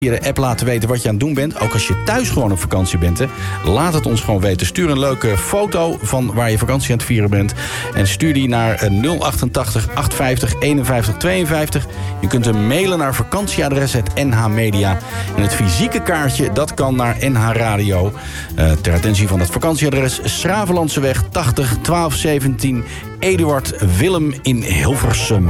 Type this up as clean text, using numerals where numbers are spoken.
via de app laten weten wat je aan het doen bent. Ook als je thuis gewoon op vakantie bent. Hè. Laat het ons gewoon weten. Stuur een leuke foto van waar je vakantie aan het vieren bent. En stuur die naar 088 850 51 52. Je kunt hem mailen naar vakantieadres@nhmedia. En het fysieke kaartje, dat kan naar NH Radio. Ter attentie van dat vakantieadres: Schravenlandseweg 80 1217 Eduard Willem in Hilversum.